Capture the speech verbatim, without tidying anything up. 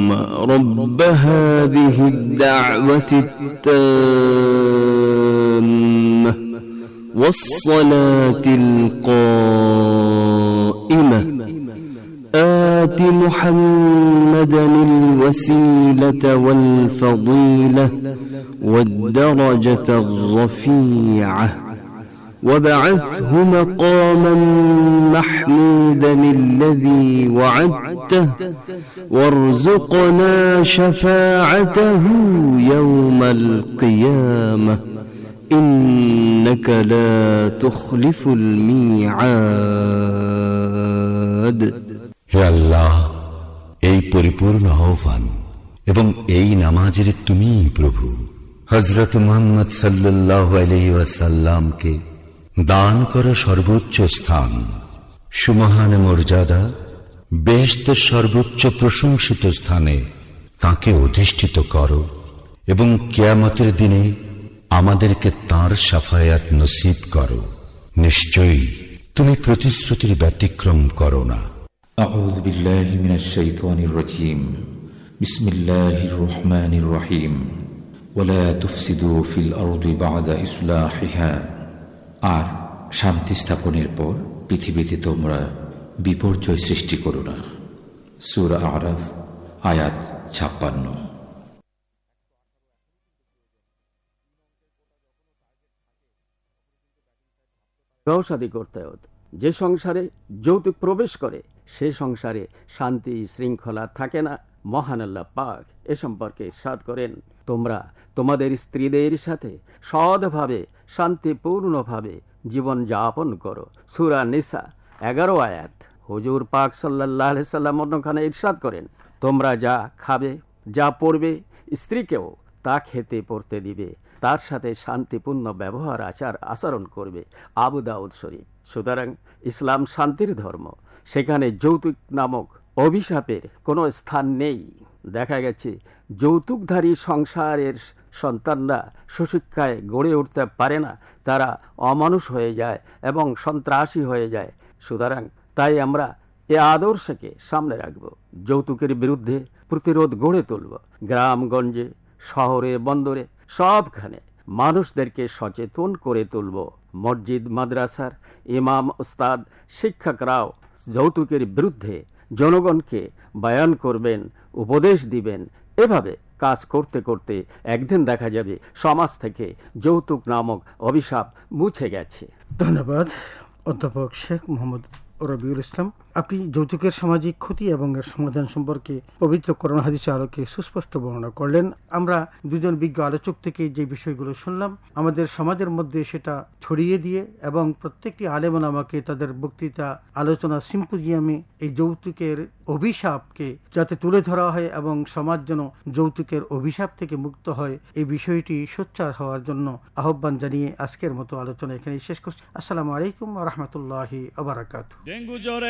رب هذه الدعوة التامة والصلاة القائمة آت محمدا الوسيلة والفضيلة والدرجة الرفيعة وابعثه مقاما محمودا الذي وعدته وارزقنا شفاعته يوم القيامة إنك لا تخلف الميعاد. হে আল্লাহ, এই পরিপূর্ণ আহ্বান এবং এই নামাজের তুমি প্রভু হযরত মুহাম্মদ সাল্লাল্লাহু আলাইহি ওয়াসাল্লামকে দান করো সর্বোচ্চ স্থান, সুমহান মর্যাদা, বেহেশতের সর্বোচ্চ প্রশংসিত স্থানে তাকে অধিষ্ঠিত করো এবং কিয়ামতের দিনে আমাদেরকে তাঁর শাফায়াত নসিব করো। নিশ্চয়ই তুমি প্রতিশ্রুতির ব্যতিক্রম করো না। আউযু বিল্লাহি মিনাশ শাইতানির রাজীম। বিসমিল্লাহির রহমানির রহিম। ওয়ালা তুফসিদু ফিল আরদি বা'দা ইসলাহিহা। আর শান্তি স্থাপনের পর পৃথিবীতে তোমরা বিপর্যয় সৃষ্টি করো না। সূরা আরাফ আয়াত ছাপ্পান্ন। বিবাহ-শাদী করতে হতো। যে সংসারে যৌতুক প্রবেশ করে সে সংসারে শান্তি শৃঙ্খলা থাকে না। মহান আল্লাহ পাক এ সম্পর্কে ইরশাদ করেন, তোমরা তোমাদের স্ত্রীদের সাথে সৎভাবে শান্তিপূর্ণভাবে জীবন যাপন করো। সূরা নিসা এগারো আয়াত। হুজুর পাক সাল্লাল্লাহু আলাইহি সাল্লাম অন্যখানে ইরশাদ করেন, তোমরা যা খাবে যা পড়বে স্ত্রীকেও তা খেতে পড়তে দিবে, তার সাথে শান্তিপূর্ণ ব্যবহার আচার আচরণ করবে। আবু দাউদ শরীফ। সুতরাং ইসলাম শান্তির ধর্ম, সেখানে যৌতুক নামক অভিশাপের কোনো স্থান নেই। দেখা গেছে যৌতুকধারী সংসারের সন্তানরা সুশিক্ষায় গড়ে উঠতে পারে না, তারা অমানুষ হয়ে যায় এবং সন্ত্রাসী হয়ে যায়। সুতরাং তাই আমরা এ আদর্শকে সামনে রাখব, যৌতুকের বিরুদ্ধে প্রতিরোধ গড়ে তুলব। গ্রামগঞ্জে শহরে বন্দরে সবখানে মানুষদেরকে সচেতন করে তুলব। মসজিদ মাদ্রাসার ইমাম ওস্তাদ শিক্ষকরাও যৌতুকের বিরুদ্ধে জনগণকে বয়ান করবেন, উপদেশ দিবেন। এভাবে কাজ করতে করতে একদিন দেখা যাবে সমাজ থেকে যৌতুক নামক অভিশাপ মুছে গেছে। ধন্যবাদ অধ্যাপক শেখ মোহাম্মদ রবিউল ইসলাম। আপনি যৌতুকের সামাজিক ক্ষতি এবং এর সমাধান সম্পর্কে পবিত্র কোরআন হাদিসের আলোকে সুস্পষ্ট বর্ণনা করলেন। আমরা দুজন বিজ্ঞ আলোচক থেকে যে বিষয়গুলো শুনলাম, আমাদের সমাজের মধ্যে সেটা ছড়িয়ে দিয়ে এবং প্রত্যেকটি আলেম ওলামাকে তাদের বক্তৃতা, আলোচনা, সিম্পোজিয়ামে এই যৌতুকের অভিশাপকে যাতে তুলে ধরা হয় এবং সমাজ যেন যৌতুকের অভিশাপ থেকে মুক্ত হয়, এই বিষয়টি সোচ্চার হওয়ার জন্য আহ্বান জানিয়ে আজকের মতো আলোচনা এখানে শেষ করছি। আসসালামু আলাইকুম ওয়া রাহমাতুল্লাহি ওয়া বারাকাতুহু।